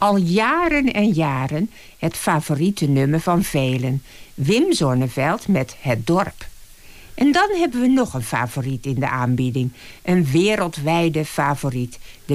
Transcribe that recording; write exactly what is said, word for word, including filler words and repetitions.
Al jaren en jaren het favoriete nummer van velen. Wim Sonneveld met Het Dorp. En dan hebben we nog een favoriet in de aanbieding. Een wereldwijde favoriet. De